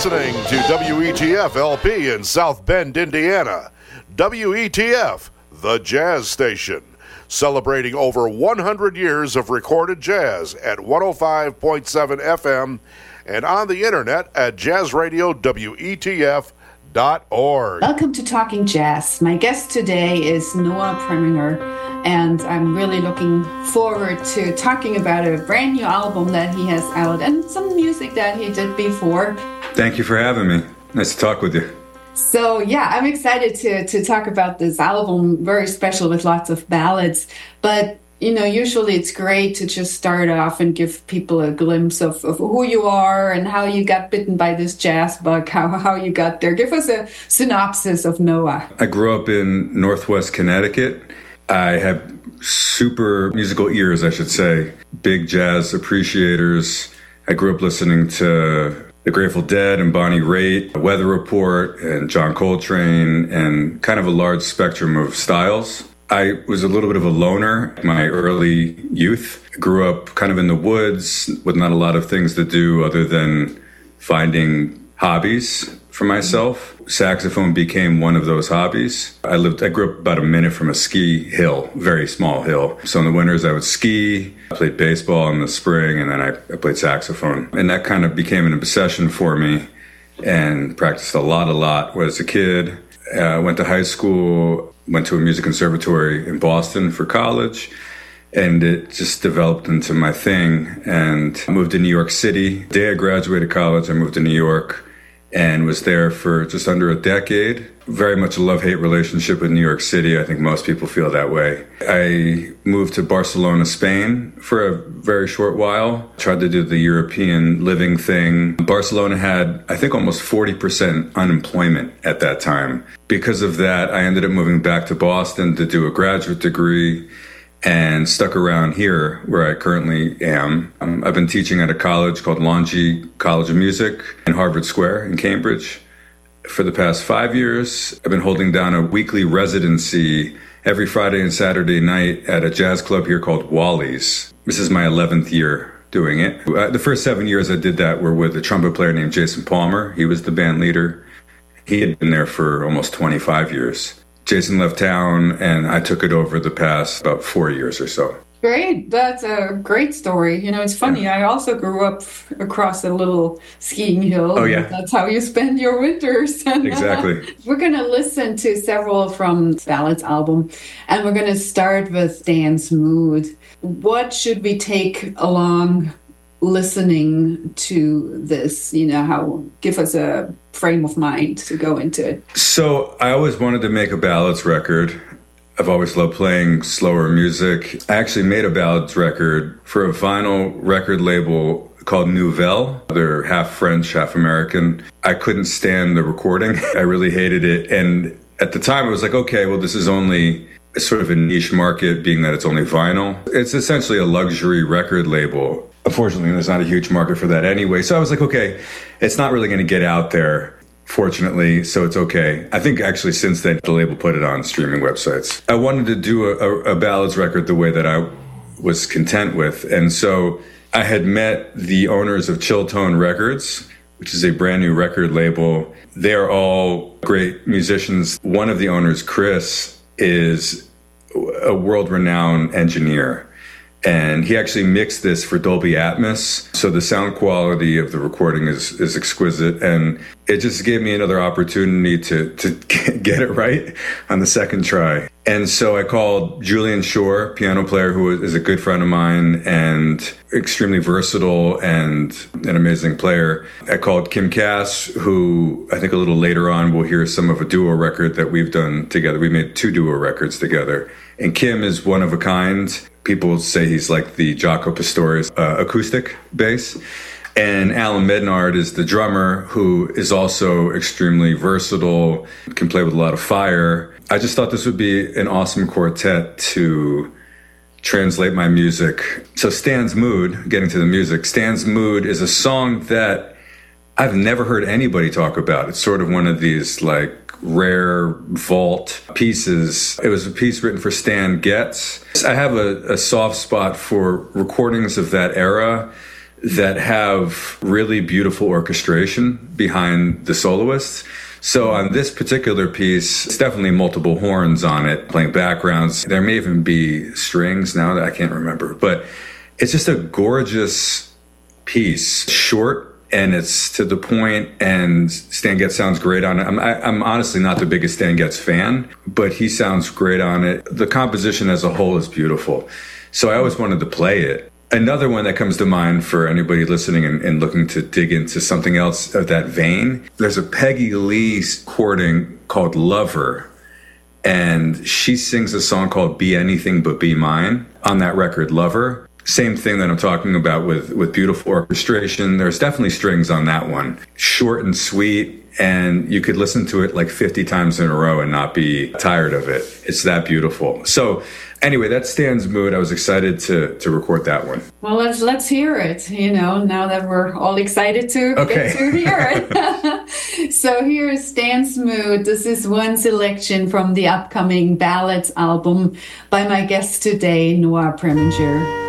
listening to WETF LP in South Bend, Indiana. WETF, the jazz station, celebrating over 100 years of recorded jazz at 105.7 FM and on the internet at jazzradiowetf.org. Welcome to Talking Jazz. My guest today is Noah Preminger, and I'm really looking forward to talking about a brand new album that he has out and some music that he did before. Thank you for having me. Nice to talk with you. So, yeah, I'm excited to talk about this album, very special with lots of ballads. But, you know, usually it's great to just start off and give people a glimpse of who you are and how you got bitten by this jazz bug, how you got there. Give us a synopsis of Noah. I grew up in Northwest Connecticut. I have super musical ears, I should say. Big jazz appreciators. I grew up listening to The Grateful Dead and Bonnie Raitt, Weather Report and John Coltrane, and kind of a large spectrum of styles. I was a little bit of a loner in my early youth. I grew up kind of in the woods with not a lot of things to do other than finding hobbies for myself. Saxophone became one of those hobbies. I grew up about a minute from a ski hill, very small hill. So in the winters I would ski, I played baseball in the spring, and then I played saxophone. And that kind of became an obsession for me and practiced a lot as a kid. Went to high school, went to a music conservatory in Boston for college, and it just developed into my thing. And I moved to New York City. The day I graduated college, I moved to New York and was there for just under a decade. Very much a love-hate relationship with New York City. I think most people feel that way. I moved to Barcelona, Spain for a very short while. Tried to do the European living thing. Barcelona had, I think, almost 40% unemployment at that time. Because of that, I ended up moving back to Boston to do a graduate degree and stuck around here where I currently am. I've been teaching at a college called Longy College of Music in Harvard Square in Cambridge for the past 5 years. I've been holding down a weekly residency every Friday and Saturday night at a jazz club here called Wally's. This is my 11th year doing it. The first 7 years I did that were with a trumpet player named Jason Palmer. He was the band leader. He had been there for almost 25 years. Jason left town, and I took it over the past about 4 years or so. Great. That's a great story. You know, it's funny. Yeah. I also grew up across a little skiing hill. Oh, yeah. That's how you spend your winters. Exactly. We're going to listen to several from Ballads album, and we're going to start with Stan's Mood. What should we take along listening to this? You know, give us a frame of mind to go into it. So I always wanted to make a ballads record. I've always loved playing slower music. I actually made a ballads record for a vinyl record label called Nouvelle. They're half French, half American. I couldn't stand the recording. I really hated it. And at the time I was like, okay, well, this is only sort of a niche market, being that it's only vinyl. It's essentially a luxury record label. Unfortunately, there's not a huge market for that anyway. So I was like, okay, it's not really going to get out there, fortunately, so it's okay. I think actually since then, the label put it on streaming websites. I wanted to do a ballads record the way that I was content with. And so I had met the owners of Chill Tone Records, which is a brand new record label. They are all great musicians. One of the owners, Chris, is a world-renowned engineer. And he actually mixed this for Dolby Atmos. So the sound quality of the recording is exquisite. And it just gave me another opportunity to get it right on the second try. And so I called Julian Shore, piano player who is a good friend of mine and extremely versatile and an amazing player. I called Kim Cass, who I think a little later on we'll hear some of a duo record that we've done together. We made 2 duo records together. And Kim is one of a kind. People say he's like the Jaco Pastorius acoustic bass. And Alan Mednard is the drummer, who is also extremely versatile, can play with a lot of fire. I just thought this would be an awesome quartet to translate my music. So Stan's Mood, getting to the music, Stan's Mood is a song that I've never heard anybody talk about. It's sort of one of these like rare vault pieces. It was a piece written for Stan Getz. I have a soft spot for recordings of that era that have really beautiful orchestration behind the soloists. So on this particular piece, it's definitely multiple horns on it, playing backgrounds. There may even be strings now that I can't remember, but it's just a gorgeous piece, short, and it's to the point, and Stan Getz sounds great on it. I'm honestly not the biggest Stan Getz fan, but he sounds great on it. The composition as a whole is beautiful. So I always wanted to play it. Another one that comes to mind for anybody listening and looking to dig into something else of that vein, there's a Peggy Lee recording called Lover, and she sings a song called Be Anything But Be Mine on that record, Lover. Same thing that I'm talking about with beautiful orchestration. There's definitely strings on that one. Short and sweet, and you could listen to it like 50 times in a row and not be tired of it. It's that beautiful. So anyway, that's Stan's Mood. I was excited to record that one. Well, let's hear it, now that we're all excited to get to hear it. So here is Stan's Mood. This is one selection from the upcoming Ballads album by my guest today, Noah Preminger.